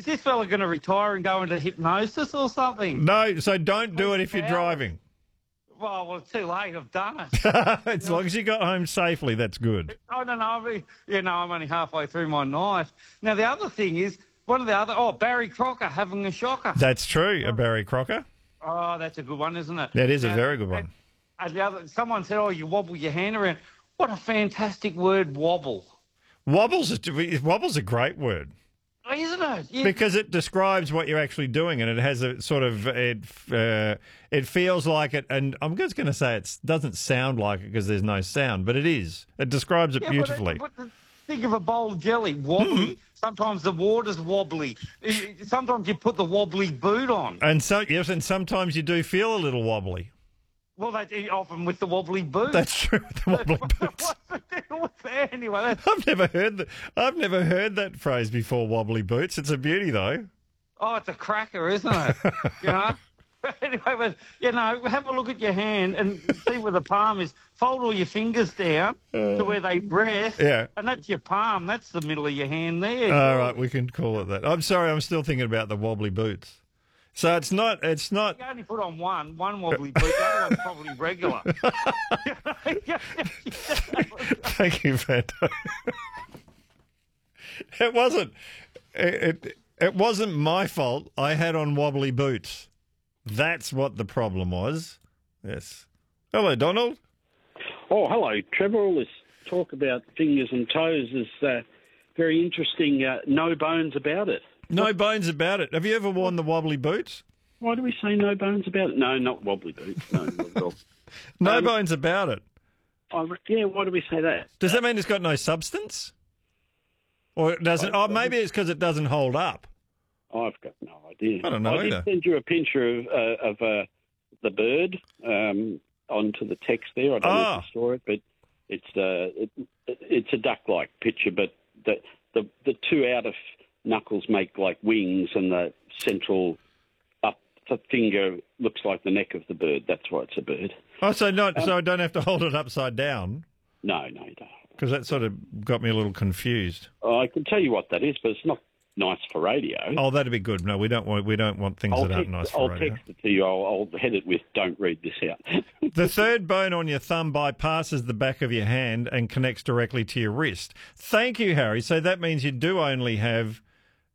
is this fella going to retire and go into hypnosis or something? No, so don't do it if you're driving. Well, it's too late. I've done it. As long as you got home safely, that's good. I don't know. I'm only halfway through my night. Now, the other thing is, Barry Crocker having a shocker. That's true, a Barry Crocker. Oh, that's a good one, isn't it? That is a very good one. And someone said, you wobble your hand around. What a fantastic word, wobble. Wobble's a great word. Isn't it? Yeah. Because it describes what you're actually doing, and it has a sort of it feels like it. And I'm just going to say it doesn't sound like it because there's no sound, but it is. It describes it beautifully. Think of a bowl of jelly, wobbly. Sometimes the water's wobbly. Sometimes you put the wobbly boot on. And sometimes you do feel a little wobbly. Well, that's often with the wobbly boot. That's true, with the wobbly boots. What's the deal with that anyway? I've never heard that phrase before, wobbly boots. It's a beauty, though. Oh, it's a cracker, isn't it? Anyway, have a look at your hand and see where the palm is. Fold all your fingers down to where they rest. Yeah. And that's your palm. That's the middle of your hand there. All right, we can call it that. I'm sorry, I'm still thinking about the wobbly boots. So it's not. You only put on one wobbly boot. The other one's probably regular. Thank you, Fanta. It wasn't. It wasn't my fault. I had on wobbly boots. That's what the problem was. Yes. Hello, Donald. Oh, hello, Trevor. All this talk about fingers and toes is very interesting. No bones about it. No bones about it. Have you ever worn the wobbly boots? Why do we say no bones about it? No, not wobbly boots. No, not at all. No bones about it. Yeah, why do we say that? Does that mean it's got no substance? Or it doesn't? Maybe it's because it doesn't hold up. I've got no idea. I don't know I did send you a picture of the bird onto the text there. I don't know if you saw it, but it's a duck-like picture, but the two outer knuckles make like wings, and the central up finger looks like the neck of the bird. That's why it's a bird. Oh, so I don't have to hold it upside down? No, you don't. Because that sort of got me a little confused. I can tell you what that is, but it's not nice for radio. Oh, that'd be good. No, we don't want things that aren't nice for radio. I'll text it to you. I'll head it with, don't read this out. The third bone on your thumb bypasses the back of your hand and connects directly to your wrist. Thank you, Harry. So that means you do only have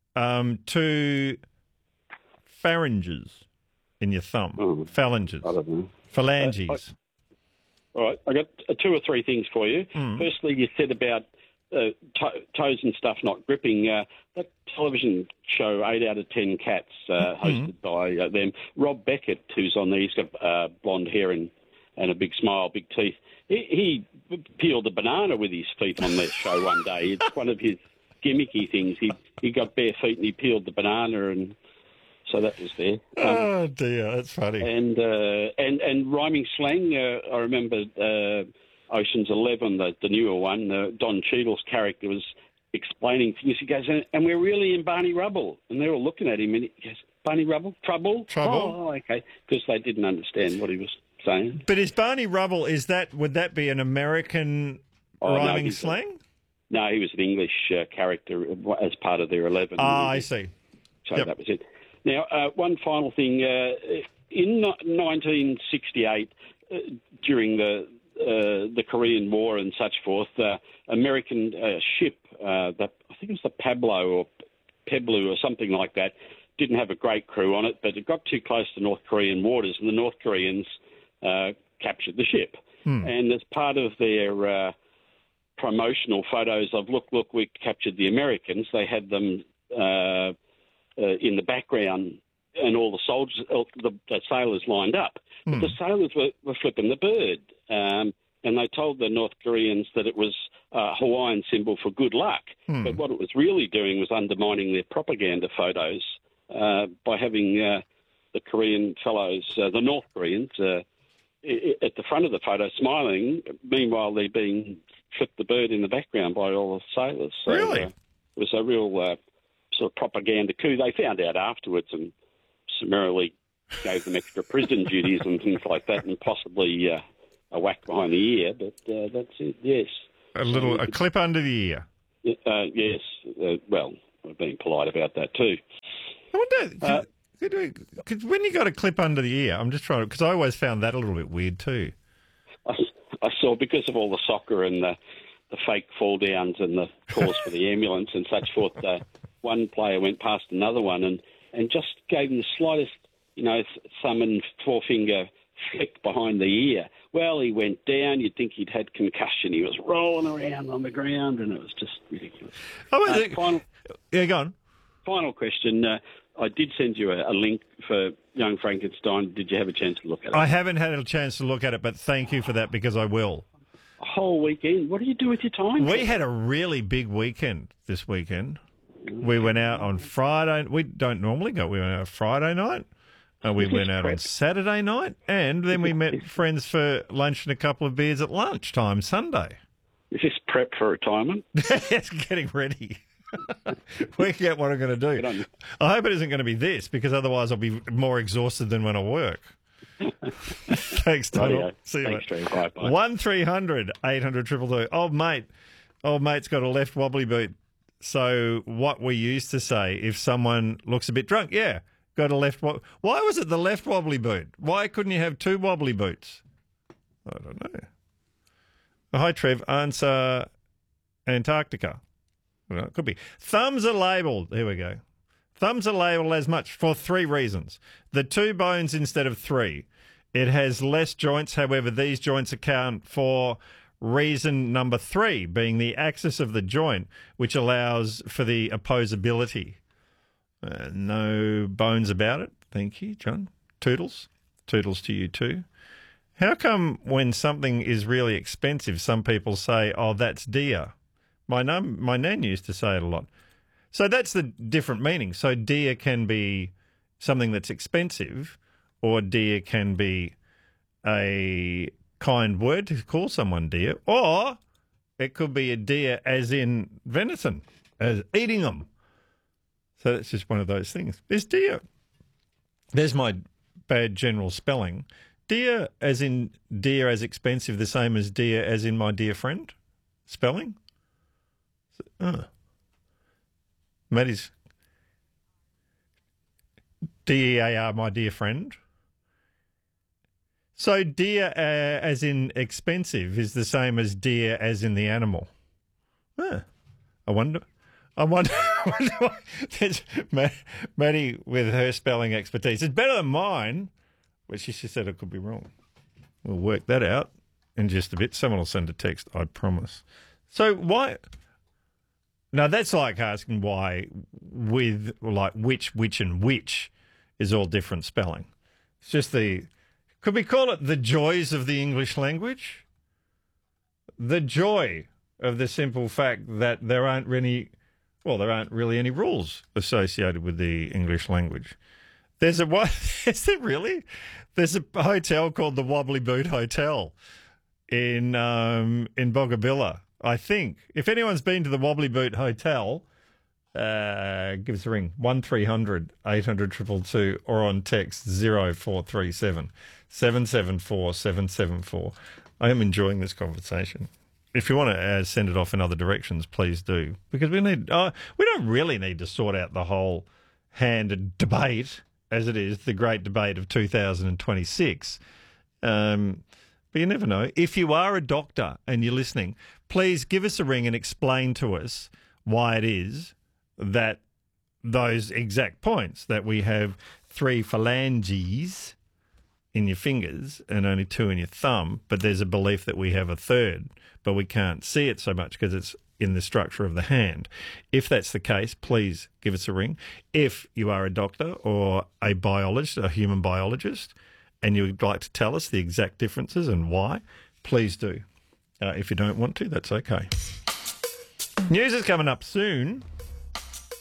two phalanges in your thumb. Phalanges. I don't know. Phalanges. All right. I got two or three things for you. Firstly, you said about toes and stuff not gripping. That television show, 8 out of 10 Cats, hosted by them. Rob Beckett, who's on there, he's got blonde hair and a big smile, big teeth. He peeled a banana with his feet on that show one day. It's one of his gimmicky things. He got bare feet and he peeled the banana, and so that was there. Oh dear, that's funny. And rhyming slang. I remember Ocean's 11, the newer one. Don Cheadle's character was explaining things. He goes, and we're really in Barney Rubble, and they're all looking at him, and he goes, Barney Rubble, trouble. Oh, okay, because they didn't understand what he was saying. But is Barney Rubble? Would that be an American rhyming slang? No, he was an English character as part of their 11. I see. So that was it. Now, one final thing. In 1968, during the Korean War and such forth, American ship, I think it was the Pablo or Peblu or something like that, didn't have a great crew on it, but it got too close to North Korean waters, and the North Koreans captured the ship. And as part of their promotional photos of, look, we captured the Americans, they had them in the background, and all the soldiers, the sailors lined up. But the sailors were flipping the bird, and they told the North Koreans that it was a Hawaiian symbol for good luck. But what it was really doing was undermining their propaganda photos by having the Korean fellows, the North Koreans, at the front of the photo smiling. Meanwhile, they're being flipped the bird in the background by all the sailors. So, really? It was a real sort of propaganda coup. They found out afterwards and summarily gave them extra prison duties and things like that, and possibly a whack behind the ear. But that's it. Yes, a clip under the ear. Yes. Well, We're being polite about that too. I wonder, could when you got a clip under the ear, I'm just trying to, because I always found that a little bit weird too. I saw, because of all the soccer and the fake fall downs and the calls for the ambulance and such forth, one player went past another one and just gave him the slightest, thumb and forefinger flick behind the ear. Well, he went down. You'd think he'd had concussion. He was rolling around on the ground, and it was just ridiculous. Go on. Final question. I did send you a link for Young Frankenstein. Did you have a chance to look at it? I haven't had a chance to look at it, but thank you for that, because I will. A whole weekend. What do you do with your time? We had a really big weekend this weekend. We went out on Friday. We don't normally go. We went out Friday night. We went out on Saturday night, and then we met friends for lunch and a couple of beers at lunchtime Sunday. Is this prep for retirement? It's getting ready. Working out what I'm going to do. I hope it isn't going to be this, because otherwise I'll be more exhausted than when I work. Thanks, Donald. See you, mate. Bye. 1300 800 222. Old mate's got a left wobbly boot. So what we used to say, if someone looks a bit drunk, got a left. Why was it the left wobbly boot? Why couldn't you have two wobbly boots? I don't know. Hi, Trev. Answer Antarctica. Well, it could be. Thumbs are labelled. Here we go. Thumbs are labelled as much for 3 reasons. The 2 bones instead of 3. It has less joints. However, these joints account for reason number 3, being the axis of the joint, which allows for the opposability. No bones about it. Thank you, John. Toodles. Toodles to you too. How come when something is really expensive, some people say, oh, that's dear? My nan used to say it a lot. So that's the different meaning. So dear can be something that's expensive, or dear can be a kind word to call someone dear, or it could be a deer as in venison, as eating them. So that's just one of those things. There's deer. There's my bad general spelling. Dear as in dear as expensive, the same as dear as in my dear friend spelling. Maddie's DEAR, my dear friend. So dear as in expensive is the same as dear as in the animal. I wonder why. There's Maddie with her spelling expertise. It's better than mine, but she said it could be wrong. We'll work that out in just a bit. Someone will send a text, I promise. So why... Now, that's like asking why with, like, which, and which is all different spelling. It's just could we call it the joys of the English language? The joy of the simple fact that there aren't really any rules associated with the English language. Is there really? There's a hotel called the Wobbly Boot Hotel in Bogabilla. I think. If anyone's been to the Wobbly Boot Hotel, give us a ring, 1300 800 222, or on text 0437 774 774. I am enjoying this conversation. If you want to send it off in other directions, please do. Because we don't really need to sort out the whole hand debate, as it is, the great debate of 2026. But you never know. If you are a doctor and you're listening, please give us a ring and explain to us why it is that those exact points, that we have 3 phalanges in your fingers and only 2 in your thumb, but there's a belief that we have a 3rd, but we can't see it so much because it's in the structure of the hand. If that's the case, please give us a ring. If you are a doctor or a biologist, a human biologist, and you would like to tell us the exact differences and why, please do. If you don't want to, that's okay. News is coming up soon.